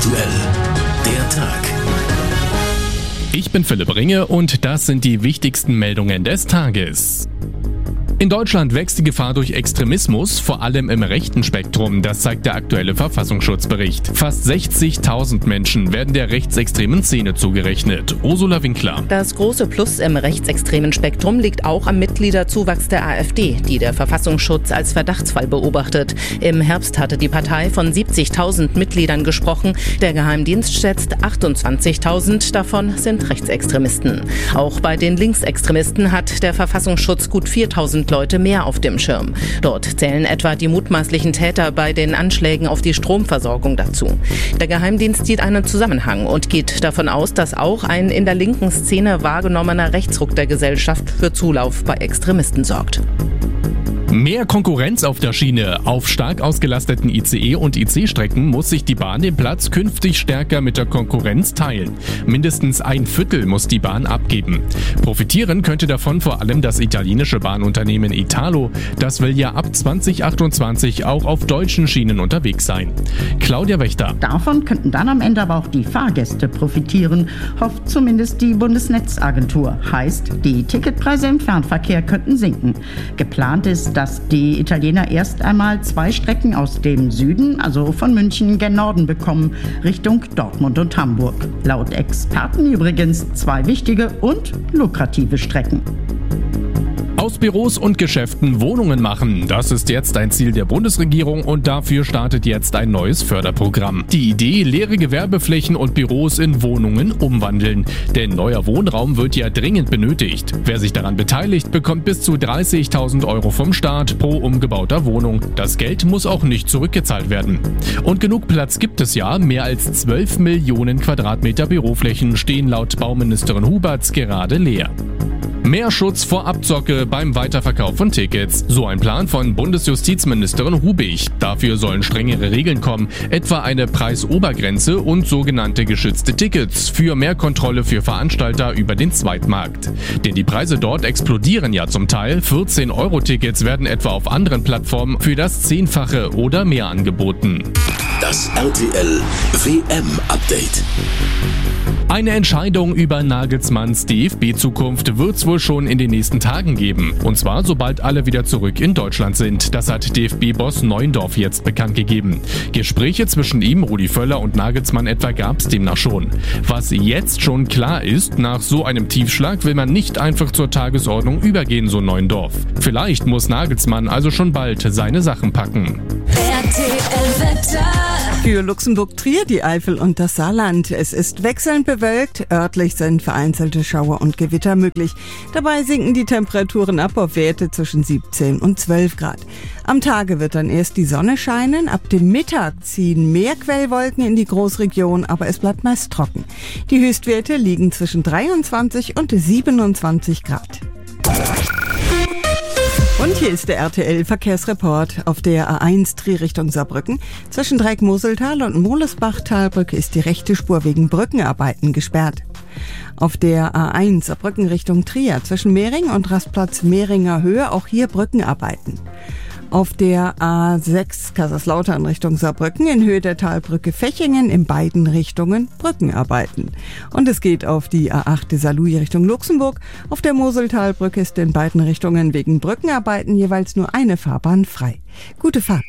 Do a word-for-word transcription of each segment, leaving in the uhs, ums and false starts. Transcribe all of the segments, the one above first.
aktuell, der Tag. Ich bin Philipp Ringe und das sind die wichtigsten Meldungen des Tages. In Deutschland wächst die Gefahr durch Extremismus, vor allem im rechten Spektrum, das zeigt der aktuelle Verfassungsschutzbericht. Fast sechzigtausend Menschen werden der rechtsextremen Szene zugerechnet. Ursula Winkler. Das große Plus im rechtsextremen Spektrum liegt auch am Mitgliederzuwachs der AfD, die der Verfassungsschutz als Verdachtsfall beobachtet. Im Herbst hatte die Partei von siebzigtausend Mitgliedern gesprochen. Der Geheimdienst schätzt achtundzwanzigtausend, davon sind Rechtsextremisten. Auch bei den Linksextremisten hat der Verfassungsschutz gut viertausend Leute mehr auf dem Schirm. Dort zählen etwa die mutmaßlichen Täter bei den Anschlägen auf die Stromversorgung dazu. Der Geheimdienst sieht einen Zusammenhang und geht davon aus, dass auch ein in der linken Szene wahrgenommener Rechtsruck der Gesellschaft für Zulauf bei Extremisten sorgt. Mehr Konkurrenz auf der Schiene. Auf stark ausgelasteten I C E- und I C-Strecken muss sich die Bahn den Platz künftig stärker mit der Konkurrenz teilen. Mindestens ein Viertel muss die Bahn abgeben. Profitieren könnte davon vor allem das italienische Bahnunternehmen Italo. Das will ja ab zwanzig achtundzwanzig auch auf deutschen Schienen unterwegs sein. Claudia Wächter. Davon könnten dann am Ende aber auch die Fahrgäste profitieren, hofft zumindest die Bundesnetzagentur. Heißt, die Ticketpreise im Fernverkehr könnten sinken. Geplant ist, dass die Italiener erst einmal zwei Strecken aus dem Süden, also von München gen Norden bekommen, Richtung Dortmund und Hamburg. Laut Experten übrigens zwei wichtige und lukrative Strecken. Aus Büros und Geschäften Wohnungen machen. Das ist jetzt ein Ziel der Bundesregierung und dafür startet jetzt ein neues Förderprogramm. Die Idee, leere Gewerbeflächen und Büros in Wohnungen umwandeln. Denn neuer Wohnraum wird ja dringend benötigt. Wer sich daran beteiligt, bekommt bis zu dreißigtausend Euro vom Staat pro umgebauter Wohnung. Das Geld muss auch nicht zurückgezahlt werden. Und genug Platz gibt es ja. Mehr als zwölf Millionen Quadratmeter Büroflächen stehen laut Bauministerin Huberts gerade leer. Mehr Schutz vor Abzocke beim Weiterverkauf von Tickets. So ein Plan von Bundesjustizministerin Hubig. Dafür sollen strengere Regeln kommen, etwa eine Preisobergrenze und sogenannte geschützte Tickets für mehr Kontrolle für Veranstalter über den Zweitmarkt. Denn die Preise dort explodieren ja zum Teil. vierzehn Euro Tickets werden etwa auf anderen Plattformen für das Zehnfache oder mehr angeboten. Das R T L W M-Update. Eine Entscheidung über Nagelsmanns D F B-Zukunft wird es wohl schon in den nächsten Tagen geben. Und zwar sobald alle wieder zurück in Deutschland sind. Das hat D F B-Boss Neuendorf jetzt bekannt gegeben. Gespräche zwischen ihm, Rudi Völler und Nagelsmann etwa gab es demnach schon. Was jetzt schon klar ist, nach so einem Tiefschlag will man nicht einfach zur Tagesordnung übergehen, so Neuendorf. Vielleicht muss Nagelsmann also schon bald seine Sachen packen. R T L-Wetter. Für Luxemburg, Trier, die Eifel und das Saarland. Es ist wechselnd bewölkt. Örtlich sind vereinzelte Schauer und Gewitter möglich. Dabei sinken die Temperaturen ab auf Werte zwischen siebzehn und zwölf Grad. Am Tage wird dann erst die Sonne scheinen. Ab dem Mittag ziehen mehr Quellwolken in die Großregion, aber es bleibt meist trocken. Die Höchstwerte liegen zwischen dreiundzwanzig und siebenundzwanzig Grad. Und hier ist der R T L-Verkehrsreport. Auf der A eins Trier Richtung Saarbrücken. Zwischen Dreieck-Moseltal und Molesbach-Talbrücke ist die rechte Spur wegen Brückenarbeiten gesperrt. Auf der A eins Saarbrücken Richtung Trier. Zwischen Mehring und Rastplatz Mehringer Höhe auch hier Brückenarbeiten. Auf der A sechs Kaiserslautern Richtung Saarbrücken in Höhe der Talbrücke Fechingen in beiden Richtungen Brückenarbeiten. Und es geht auf die A acht Saarlouis Richtung Luxemburg. Auf der Moseltalbrücke ist in beiden Richtungen wegen Brückenarbeiten jeweils nur eine Fahrbahn frei. Gute Fahrt!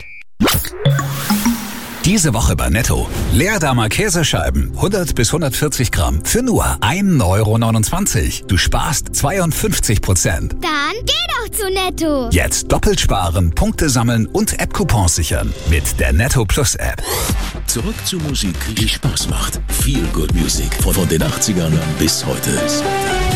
Diese Woche bei Netto. Leerdamer Käsescheiben, hundert bis hundertvierzig Gramm, für nur ein Euro neunundzwanzig. Du sparst zweiundfünfzig Prozent. Dann geh doch zu Netto. Jetzt doppelt sparen, Punkte sammeln und App-Coupons sichern. Mit der Netto Plus App. Zurück zur Musik, die Spaß macht. Feel Good Music von den achtzigern bis heute.